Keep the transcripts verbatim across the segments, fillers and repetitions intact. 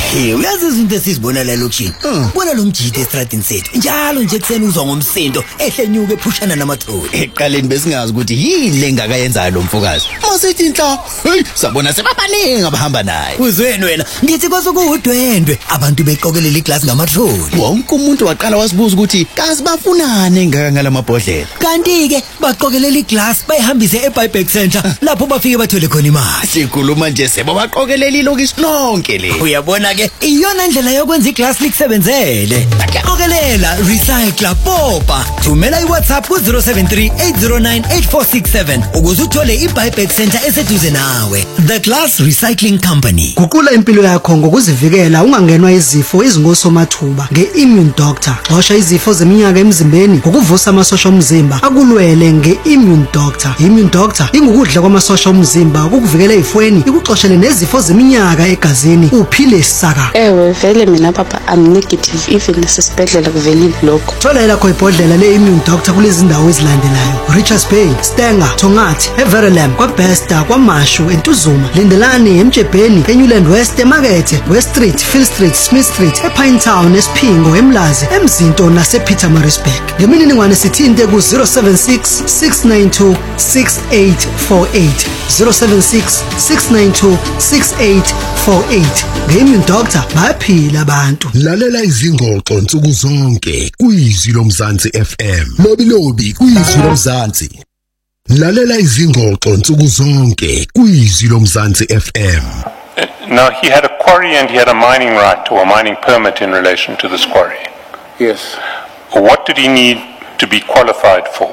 Hey, uyazi izinto esizibona la lokishini. Bona lo mjidi estradini sethu. Njalo nje kuseni uzwa ngomsindo ehlenyuka ephushana namatholi. Eqaleni besingazi ukuthi yini lengakayenzayo lo mfokazi. Masithi inhla, hey, sabona sebabaningi abahamba naye. Uzweni wena, ngithi kwasukudwendwe abantu beqokelela iglass ngamatholi. Wonke umuntu waqala wasibuza ukuthi kazi bafunane ngaka ngalamabhodlela. Kanti ke baqokelela iglass bayihambise eBuyback Center lapho bafike bathole khona imali. Sikhuluma nje sebo baqokelela ilokisi lonke le. Uyabona ke iyona indlela yokwenza iglass likusebenzele. Qokelela, recycle, popa. Thumela iWhatsApp ku zero seven three eight zero nine eight four six seven ukuze uthole iBuyback Center eseduze nawe. The Glass Recycling Company. Guqula impilo yakho ngokuzivikela ungangenwa izifo ezingosomathuba ngeImmune Doctor. Xosha izifo zeminyaka emzimbeni ngokuvusa amasosha omzimba akulwele ngeImmune Doctor. Immune Doctor ingukudla kwamasosha omzimba ukukuvikela ezifweni ikuxoshele nezifo zeminyaka egazini uphile saka. Ewe vele mina papa I'm negative even nasesibhedlela kuvelile lokho. Thola elakho ibhodlela leImmune Doctor kulezi ndawo ezilandelayo: Richards Bay, Stenger, Tongathi, Everlam, kwaBesta, kwaMashu, eNtuzuma, Lindelani, eMjebheni, eNewland West, eMakethe, West Street, Phil Street, Smith Street, ePinetown, eSphingo, eMlazi, eMzinto nasePietermaritzburg. Ngemininingwane sithinte ku zero seven six six nine two six eight four eight zero seven six six nine two six eight four eight. NgeImmune Doctor bayaphila abantu. Lalela izingxoxo nsuku zonke kuyizwi lomzansi F M. Lobi lobi kuyizwi lomzansi. Lalela izingxoxo nsuku zonke kuyizwi lomzansi F M. Now he had a quarry and he had a mining right or a mining permit in relation to this quarry. Yes. What did he need to be qualified for?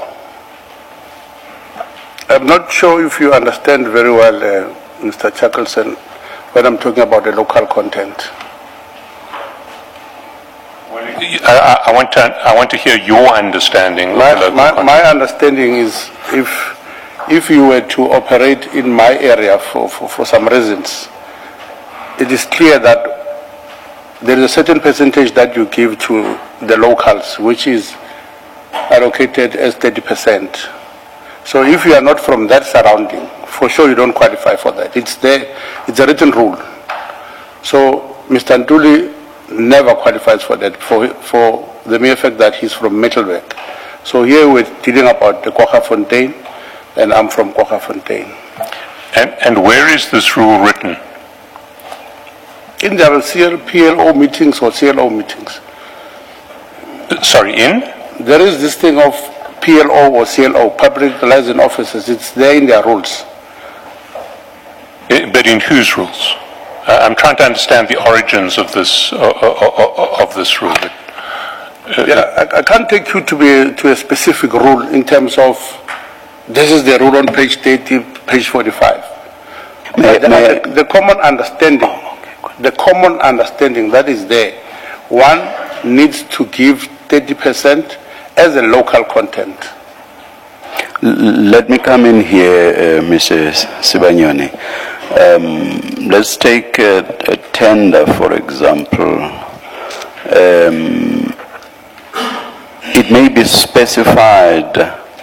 I'm not sure if you understand very well, uh, Mister Chuckleson, when I'm talking about the local content. I, I, want to, I want to hear your understanding. My, of the local my, content. my understanding is if, if you were to operate in my area for, for, for some reasons, it is clear that there is a certain percentage that you give to the locals, which is allocated as thirty percent. So if you are not from that surrounding, for sure you don't qualify for that. It's there, it's a written rule. So Mister Ntuli never qualifies for that, for, for the mere fact that he's from Mittelberg. So here we're dealing about the Kwaggafontein, and I'm from Kwaggafontein. And, and where is this rule written? In their C L, P L O meetings or C L O meetings. Sorry, in? There is this thing of P L O or C L O, public liaison officers. It's there in their rules. It, but in whose rules? Uh, I'm trying to understand the origins of this uh, uh, of this rule. Uh, yeah, I, I can't take you to be to a specific rule in terms of this is the rule on page thirty, page forty-five. May, the, may the, the common understanding, the common understanding that is there, one needs to give thirty percent as a local content. L let me come in here, uh, Missus Sibanyoni. Um, let's take a, a tender, for example. Um, it may be specified